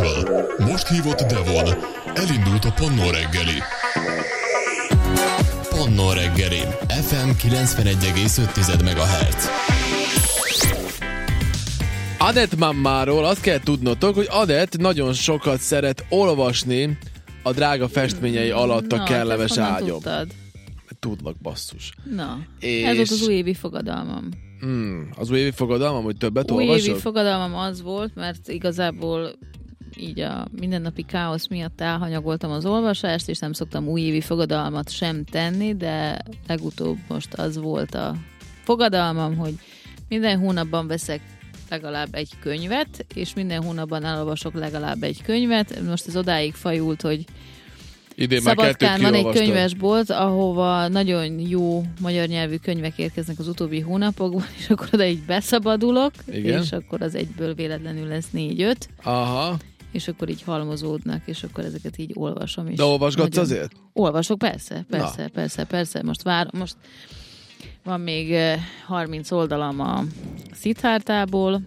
olvasol. Most hívott Devon. Elindult a Pannó reggeli. Pannó reggeli. FM 91,5 MHz. Adett mammáról azt kell tudnotok, hogy Adett nagyon sokat szeret olvasni a drága festményei alatt a kellemes ágyom. Tudlak, basszus. Na, ez volt az újévi fogadalmam. Az újévi fogadalmam, hogy többet olvasok? Újévi fogadalmam az volt, mert igazából így a mindennapi káosz miatt elhanyagoltam az olvasást, és nem szoktam újévi fogadalmat sem tenni, de legutóbb most az volt a fogadalmam, hogy minden hónapban veszek legalább egy könyvet, és minden hónapban elolvasok legalább egy könyvet. Most ez odáig fajult, hogy Szabadkán van egy könyvesbolt, ahova nagyon jó magyar nyelvű könyvek érkeznek az utóbbi hónapokban, és akkor oda így beszabadulok, igen? És akkor az egyből véletlenül lesz 4-5. Aha. És akkor így halmozódnak, és akkor ezeket így olvasom. És de olvasgatsz azért? Olvasok, persze. Most van még 30 oldalam a Szidhártából,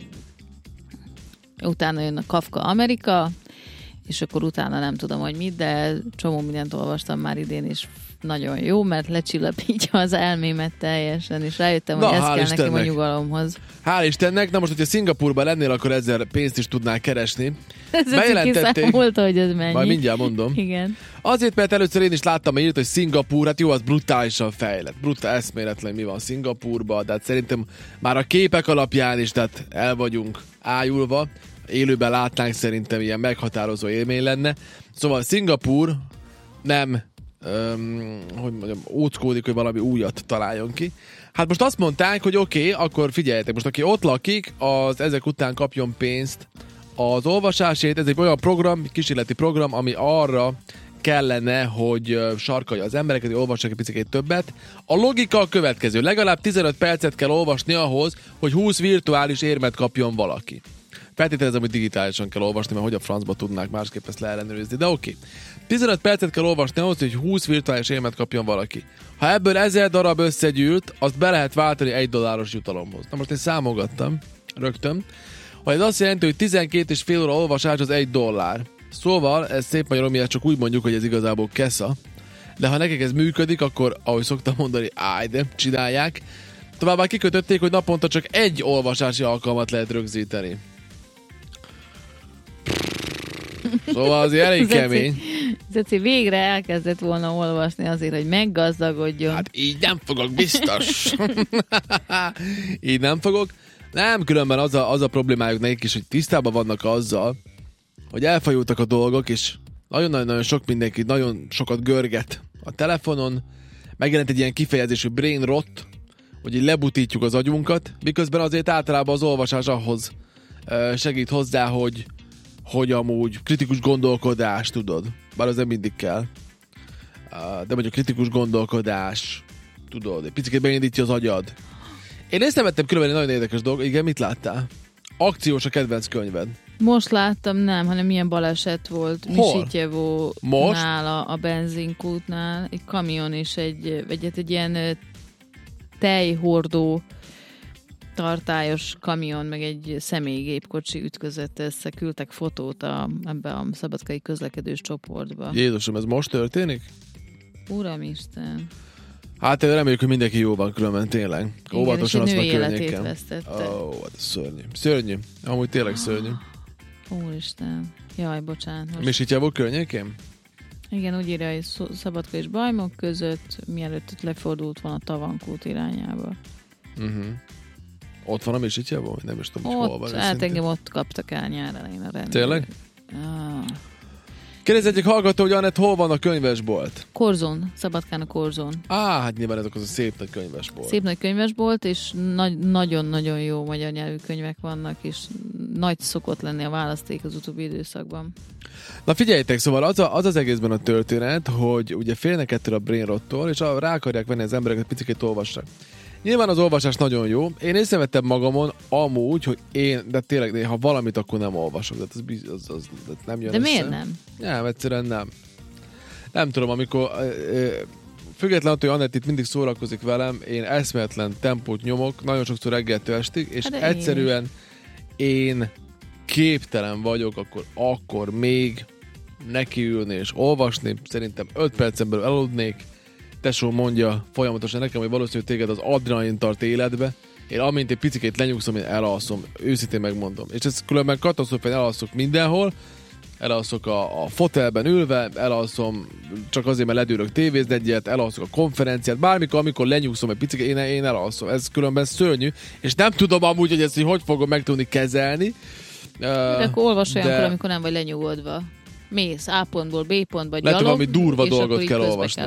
utána jön a Kafka Amerika, és akkor utána nem tudom, hogy mit, de csomó mindent olvastam már idén, és nagyon jó, mert lecsillapítja az elmémet teljesen, és rájöttem, hogy ez kell Istennek. Nekem a nyugalomhoz. Hál' Istennek, na most, hogyha Szingapúrban lennél, akkor ezzel pénzt is tudnál keresni. Bejelentették. Volt, hogy ez mennyi. Majd mindjárt mondom. Igen. Azért, mert először én is láttam, hogy írt, hogy Szingapúr, hát jó, az brutálisan fejlett. Eszméletlen, mi van Szingapúrban, de hát szerintem már a képek alapján is, tehát el vagyunk ájulva. Élőben látnánk, szerintem ilyen meghatározó élmény lenne. Szóval Szingapúr nem hogy mondjam, óckódik, hogy valami újat találjon ki. Hát most azt mondták, hogy oké, akkor figyeljetek, most aki ott lakik, az ezek után kapjon pénzt az olvasásért. Ez egy olyan program, kísérleti program, ami arra kellene, hogy sarkalja az embereket, hogy olvassak egy picit többet. A logika a következő. Legalább 15 percet kell olvasni ahhoz, hogy 20 virtuális érmet kapjon valaki. Feltételezem, hogy digitálisan kell olvasni, mert hogy a francba tudnák másképp ezt leellenőrizni, de oké. 15 percet kell olvasni ahhoz, hogy 20 virtuális érmet kapjon valaki. Ha ebből 1000 darab összegyűlt, azt be lehet váltani $1 jutalomhoz. Na most én számolgattam, rögtön, hogy ez azt jelenti, hogy 12,5 óra olvasás az $1. Szóval, ez szép magyarul, mi csak úgy mondjuk, hogy ez igazából kesza. De ha nekik ez működik, akkor, ahogy szoktam mondani, de csinálják. Továbbá kikötötték, hogy naponta csak egy olvasási alkalmat lehet rögzíteni. Szóval azért elég kemény. Zeci végre elkezdett volna olvasni azért, hogy meggazdagodjon. Hát így nem fogok, biztos. Így nem fogok. Nem, különben az a problémájuk nekik is, hogy tisztában vannak azzal, hogy elfajultak a dolgok, és nagyon-nagyon sok mindenki nagyon sokat görget a telefonon. Megjelent egy ilyen kifejezés, hogy brain rot, hogy így lebutítjuk az agyunkat, miközben azért általában az olvasás ahhoz segít hozzá, hogy amúgy kritikus gondolkodás, tudod. Bár az nem mindig kell. De mondjuk kritikus gondolkodás, tudod, egy picit beindítja az agyad. Én észrevettem különben egy nagyon érdekes dolog. Igen, mit láttál? Akciós a kedvenc könyved. Most láttam, nem, hanem milyen baleset volt. Misitjevónál, a benzinkútnál. Egy kamion és egy ilyen tejhordó tartályos kamion, meg egy személygépkocsi ütközött össze. Küldtek fotót ebbe a szabadkai közlekedős csoportba. Jézusom, ez most történik? Uramisten. Hát reméljük, hogy mindenki jó van különben, tényleg. Igen, óvatosan azt a környéken. Vesztette. Hát szörnyű. Szörnyű. Amúgy tényleg szörnyű. Úristen. Jaj, bocsánat. Misitjevó környékén? Igen, úgy írja, hogy Szabadka és Bajmok között, mielőtt ott lefordult volna a Tavankút irányába. Ott van a Misitjevó? Nem is tudom, hogy hol van. Hát engem ott kaptak el nyár elején a rendőr. Tényleg? Kérdezz egyik hallgató, hogy Anett, hol van a könyvesbolt? Korzon, Szabadkán a Korzon. Hát nyilván ezek az a szép nagy könyvesbolt. Szép nagy könyvesbolt, és nagyon-nagyon jó magyar nyelvű könyvek vannak, és nagy szokott lenni a választék az utóbbi időszakban. Na figyeljetek, szóval az egészben a történet, hogy ugye félnek ettől a brain rottól, és rá akarják venni az embereket, picikét olvassák. Nyilván az olvasás nagyon jó. Én észrevettem magamon amúgy, hogy de tényleg, ha valamit, akkor nem olvasok. De az nem jön de össze. miért nem? Nem, egyszerűen nem. Nem tudom, amikor függetlenül, hogy Anett itt mindig szórakozik velem, én eszméletlen tempót nyomok, nagyon sokszor reggeltől estig, és hát egyszerűen én képtelen vagyok, akkor még nekiülni és olvasni. Szerintem 5 percen belül elaludnék. Tesó mondja folyamatosan nekem, hogy valószínűleg téged az adrenalin tart életbe. Én amint egy picikét lenyugszom, én elalszom. Őszintén megmondom. És ez különben katasztrófán elalszok mindenhol. Elalszok a fotelben ülve, elalszom csak azért, mert ledőlök tévézni egyet, elalszok a konferenciát, bármikor, amikor lenyugszom egy picit, én elalszom. Ez különben szörnyű, és nem tudom amúgy, hogy ezt hogy fogom meg tudni kezelni. De akkor olvas olyankor, amikor nem vagy lenyugodva. Mész A pontból B pontba, gyalog, valami durva és dolgot kell olvasni.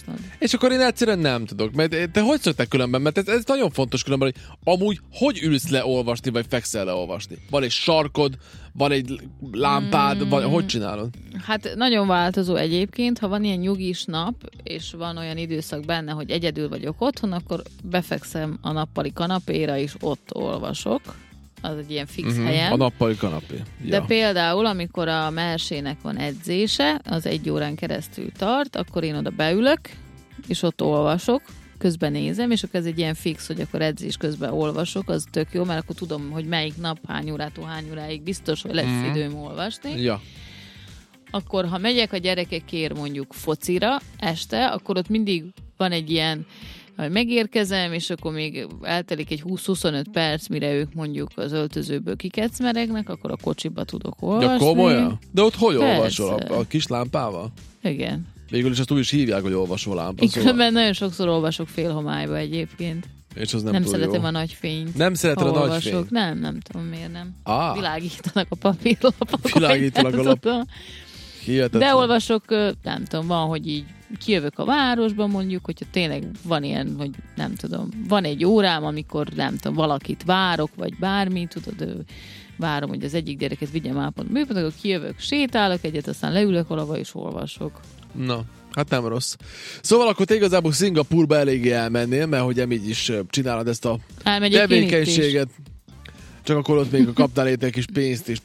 És akkor én egyszerűen nem tudok. Mert te hogy szokták különben? Mert ez nagyon fontos különben, hogy amúgy hogy ülsz le olvasni, vagy fekszel le olvasni? Van egy sarkod, van egy lámpád, vagy hogy csinálod? Hát nagyon változó egyébként. Ha van ilyen nyugis nap, és van olyan időszak benne, hogy egyedül vagyok otthon, akkor befekszem a nappali kanapéra, és ott olvasok. Az egy ilyen fix helyen. A nappali kanapé. Ja. De például, amikor a Mersének van edzése, az 1 órán keresztül tart, akkor én oda beülök, és ott olvasok, közben nézem, és akkor ez egy ilyen fix, hogy akkor edzés közben olvasok, az tök jó, mert akkor tudom, hogy melyik nap, hány órától hány óráig biztos, hogy lesz időm olvasni. Ja. Akkor, ha megyek a gyerekekért mondjuk focira este, akkor ott mindig van egy ilyen, hogy megérkezem, és akkor még eltelik egy 20-25 perc, mire ők mondjuk az öltözőből kikecmeregnek, akkor a kocsiba tudok olvasni. Ja, komolyan? De ott hogy olvasol? A kis lámpával? Igen. Végül is azt úgy is hívják, hogy olvasó lámpa. Én különben nagyon sokszor olvasok félhomályba egyébként. És az nem szeretem jó. a nagy fényt. Nem szeretem a nagy fényt? Nem tudom miért nem. Ah. Világítanak a papírlapok. Világítanak a lap. Hihetetlen. De olvasok, nem tudom, van, hogy így kijövök a városba mondjuk, hogyha tényleg van ilyen, hogy nem tudom, van egy órám, amikor nem tudom, valakit várok, vagy bármi, tudod, várom, hogy az egyik gyereket vigyem ápont működök, akkor kijövök, sétálok egyet, aztán leülök valahol és olvasok. Na, hát nem rossz. Szóval akkor te igazából Szingapúrba eléggé elmennél, mert hogy így is csinálod ezt a tevékenységet. Csak akkor ott még kaptál egy kis pénzt is.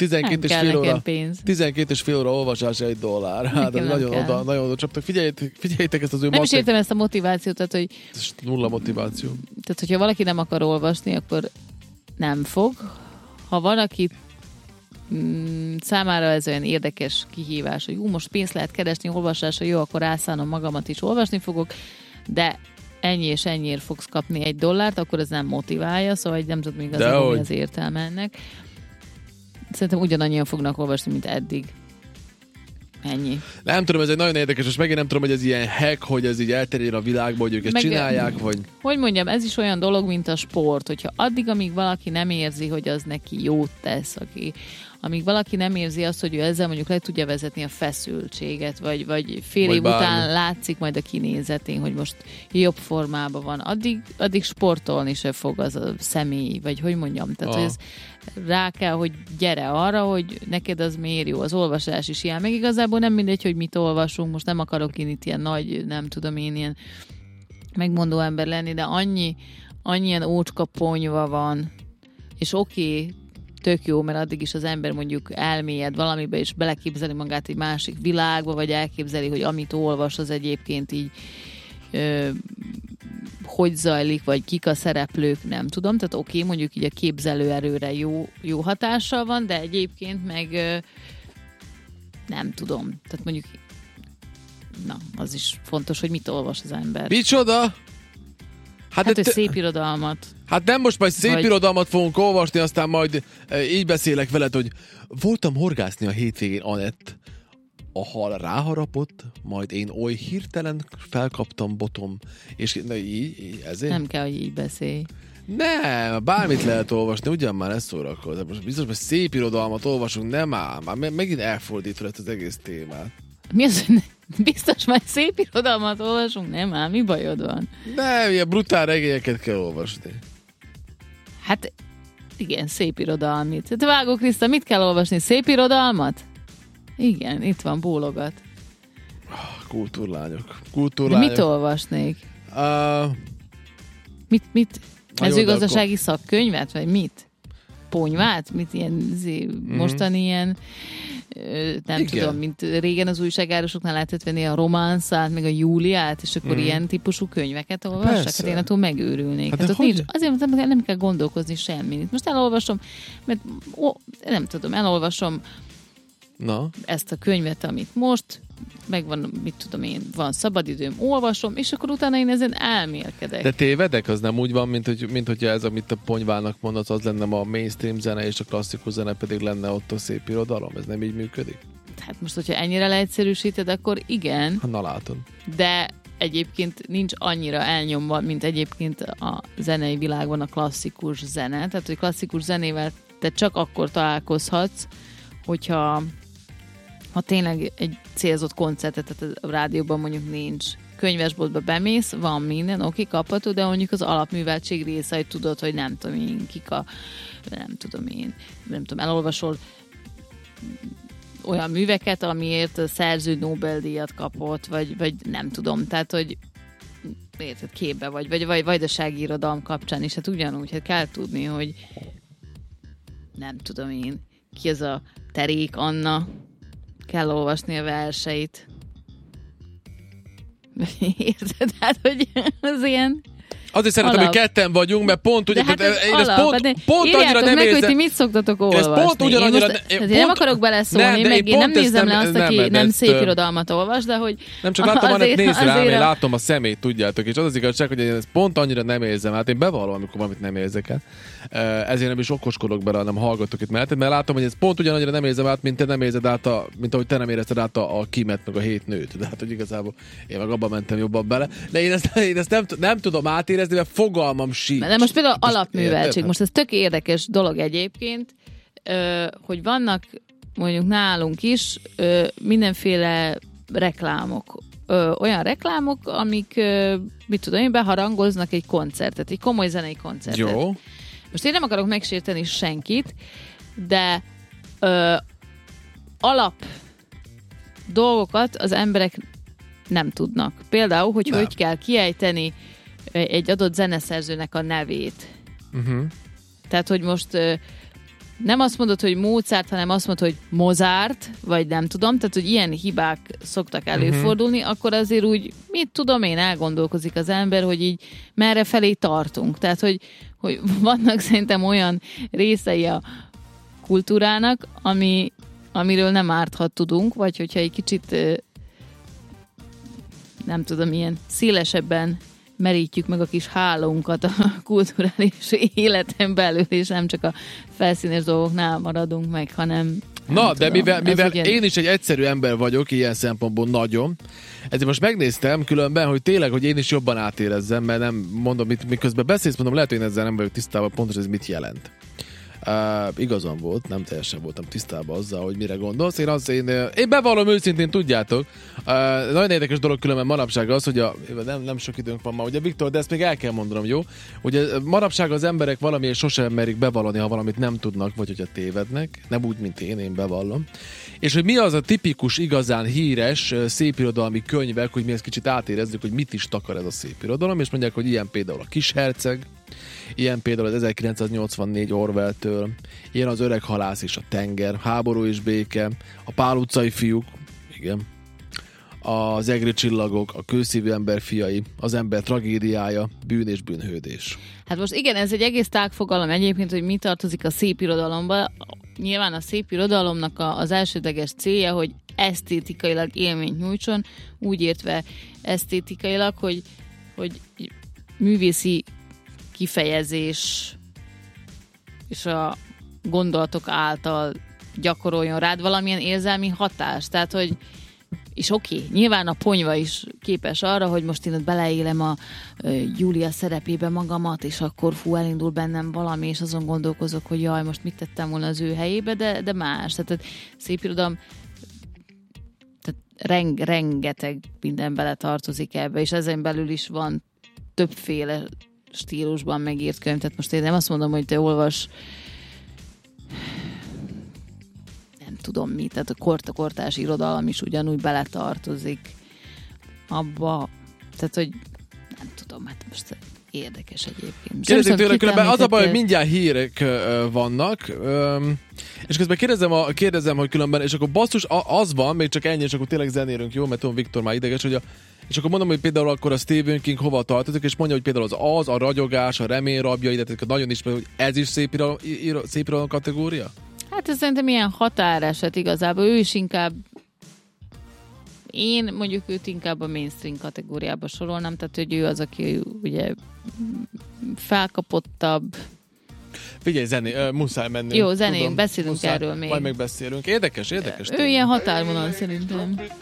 12,5 óra olvasás $1. Hát ez nagyon oda csaptak. Figyeljétek ezt az ő nem is értem ezt a motivációt, tehát hogy... Ez nulla motiváció. Tehát, hogyha valaki nem akar olvasni, akkor nem fog. Ha valaki számára ez olyan érdekes kihívás, hogy most pénzt lehet keresni olvasásra, jó, akkor rászánom magamat is, olvasni fogok, de ennyi és ennyiért fogsz kapni $1, akkor ez nem motiválja, szóval nem tudom még mi az értelme ennek. Szerintem ugyanannyian fognak olvasni, mint eddig. Ennyi. Nem tudom, ez egy nagyon érdekes, és megint nem tudom, hogy ez ilyen hack, hogy ez így elterjed a világba, hogy ők ezt csinálják, vagy... Hogy mondjam, ez is olyan dolog, mint a sport, hogyha addig, amíg valaki nem érzi, hogy az neki jót tesz, amíg valaki nem érzi azt, hogy ő ezzel mondjuk le tudja vezetni a feszültséget, vagy fél év után látszik majd a kinézetén, hogy most jobb formában van, addig sportolni se fog az a személy, vagy hogy mondjam, tehát hogy ez rá kell, hogy gyere arra, hogy neked az miért jó, az olvasás is ilyen, meg igazából nem mindegy, hogy mit olvasunk, most nem akarok én itt ilyen nagy, nem tudom én ilyen megmondó ember lenni, de annyi ilyen ócska ponyva van, és oké, tök jó, mert addig is az ember mondjuk elmélyed valamibe, és beleképzeli magát egy másik világba, vagy elképzeli, hogy amit olvas, az egyébként így hogy zajlik, vagy kik a szereplők, nem tudom. Tehát oké, mondjuk így a képzelőerőre jó hatással van, de egyébként meg nem tudom. Tehát mondjuk az is fontos, hogy mit olvas az ember. Micsoda? Hát hogy szép irodalmat. Hát nem most majd szép irodalmat fogunk olvasni, aztán majd így beszélek veled, hogy voltam horgászni a hétvégén, Anett. A hal ráharapott, majd én oly hirtelen felkaptam botom, és így ezért? Nem kell, hogy így beszélj. Nem, bármit lehet olvasni, ugyan már ezt szórakozom. Most biztos, hogy szép irodalmat olvasunk, nem áll, már megint elfordítva lett az egész témát. Mi az, hogy biztos majd szép irodalmat olvasunk? Nem áll, mi bajod van? Nem, ilyen brutál regényeket kell olvasni. Hát igen, szép irodalmit. Te Vágó Kriszta, mit kell olvasni? Szép irodalmat? Igen, itt van, bólogat. Kultúrlányok. De mit olvasnék? Mit? Mezőgazdasági szakkönyvet? Vagy mit? Ponyvát? Mit ilyen mostani ilyen nem Igen. tudom, mint régen az újságárosoknál lehetett venni a Romanszát, meg a Júliát, és akkor ilyen típusú könyveket olvassak. Persze. Hát én attól megőrülnék. Hát Hát de ott nincs, hogy? azért nem kell gondolkozni semmit. Most elolvasom, mert nem tudom, elolvasom Na, ezt a könyvet, amit most, megvan, mit tudom én, van szabadidőm, olvasom, és akkor utána én ezen elmélkedek. de tévedek, az nem úgy van, mint hogyha ez, amit a Ponyvának mondasz, az lenne a mainstream zene, és a klasszikus zene pedig lenne ott a szép irodalom. Ez nem így működik? Hát most, hogyha ennyire leegyszerűsíted, akkor igen, Ha na látod. de egyébként nincs annyira elnyomva, mint egyébként a zenei világban a klasszikus zene. Tehát, hogy klasszikus zenével te csak akkor találkozhatsz, hogyha tényleg egy célzott koncertet, tehát a rádióban mondjuk nincs. Könyvesboltba bemész, van minden, oké, kapható, de mondjuk az alapműveltség része, hogy tudod, hogy nem tudom én, nem tudom, elolvasol olyan műveket, amiért a szerző Nobel-díjat kapott, vagy nem tudom, tehát, hogy érted, képbe vagy vajdasági irodalom kapcsán is, hát ugyanúgy, hát kell tudni, hogy nem tudom én, ki az a Terék Anna, kell olvasni a verseit. Érted? Hát, hogy az ilyen Azért szeretem, alap. hogy ketten vagyunk, mert pont ugye, hát én ezt pont annyira írjátok nem meg, hogy érzem. ti mit szoktatok olvasni. pont ugyanannyira- Én nem akarok beleszólni, de meg én én nem pont ezt nézem le nem- azt, nem, aki de nem ezt, szép irodalmat olvas, de hogy Nem csak látom, hanem azért- nézd rám, azért én a- látom a szemét, tudjátok, és az az igazság, hogy én ezt pont annyira nem érzem. Hát én bevallom, amikor valamit nem érzek át. Ezért nem is okoskodok bele, hanem hallgatok itt melletted, mert látom, hogy ez pont ugyanannyira nem érzem át, mint te nem érzed át, mint ahogy te nem érezted át a Kimet, meg a 7 nőt. De hát, hogy igazából én meg abban mentem jobban bele. De én ezt nem tudom átérezni, mert fogalmam sincs. De most például alapműveltség. érted? Most ez tök érdekes dolog egyébként, hogy vannak mondjuk nálunk is mindenféle reklámok. Olyan reklámok, amik, mit tudom én, beharangoznak egy koncertet, egy komoly zenei koncertet. Jó. Most én nem akarok megsérteni senkit, de alap dolgokat az emberek nem tudnak. Például, hogy Nem. hogy kell kiejteni egy adott zeneszerzőnek a nevét. Uh-huh. Tehát, hogy most nem azt mondod, hogy Mozart, hanem azt mondod, hogy Mozart, vagy nem tudom, tehát, hogy ilyen hibák szoktak előfordulni, akkor azért úgy, mit tudom én, elgondolkozik az ember, hogy így merre felé tartunk. Tehát, hogy vannak szerintem olyan részei a kultúrának, amiről nem árthat tudunk, vagy hogyha egy kicsit nem tudom, ilyen szélesebben merítjük meg a kis hálónkat a kulturális életen belül, és nem csak a felszínes dolgoknál maradunk meg, hanem Na, de tudom, mivel ugye- én is egy egyszerű ember vagyok, ilyen szempontból nagyon, ezért most megnéztem különben, hogy tényleg, hogy én is jobban átérezzem, mert nem mondom, miközben beszélsz, mondom, lehet, hogy én ezzel nem vagyok tisztában, pontosan ez mit jelent. Igazam volt, nem teljesen voltam tisztában azzal, hogy mire gondolsz. Én bevallom őszintén, tudjátok. Nagyon érdekes dolog különben manapság az, hogy nem sok időnk van ma, ugye Viktor, de ezt még el kell mondanom, jó? Ugye manapság az emberek valamiért sosem merik bevallani, ha valamit nem tudnak, vagy hogyha tévednek. Nem úgy, mint én bevallom. És hogy mi az a tipikus, igazán híres szépirodalmi könyvek, hogy mi ezt kicsit átérezzük, hogy mit is takar ez a szépirodalom, és mondják, hogy ilyen például a Kisherceg, ilyen például az 1984 Orwell-től, ilyen az Öreg halász és a tenger, Háború és béke, a Pál utcai fiúk, igen, az Egri csillagok, a Kőszívű ember fiai, az ember tragédiája, Bűn és bűnhődés. Hát most igen, ez egy egész tágfogalom egyébként, hogy mi tartozik a szépirodalomba. Nyilván a szépirodalomnak az elsődleges célja, hogy esztétikailag élményt nyújtson, úgy értve esztétikailag, hogy művészi kifejezés és a gondolatok által gyakoroljon rád valamilyen érzelmi hatást. Tehát, hogy és oké, nyilván a Ponyva is képes arra, hogy most én ott beleélem a Júlia szerepébe magamat, és akkor elindul bennem valami, és azon gondolkozok, hogy jaj, most mit tettem volna az ő helyébe, de más. Tehát szépirodalom, tehát rengeteg minden bele tartozik ebbe, és ezen belül is van többféle stílusban megírt könyv. Tehát most én nem azt mondom, hogy te olvas nem tudom mit, tehát a kortárs irodalom is ugyanúgy beletartozik abba, tehát hogy nem tudom, hát most Érdekes egyébként. Kérdezik tőle, különben az a baj, hogy mindjárt hírek vannak, és közben kérdezem, hogy különben, és akkor basszus, az van, még csak ennyi, és akkor tényleg zenélünk, jó? Mert tudom, Viktor már ideges, hogy és akkor mondom, hogy például akkor a Stephen King hova tartozik, és mondja, hogy például a ragyogás, a remény rabjai, de nagyon ismer, hogy ez is szép irodalom kategória? Hát ez szerintem ilyen határeset igazából. Ő is inkább én mondjuk őt inkább a mainstream kategóriába sorolnám, tehát hogy ő az, aki ugye felkapottabb. Figyelj, muszáj menni. Jó, beszélünk erről még. Majd megbeszélünk. Érdekes. Ő ilyen határvonal szerintem.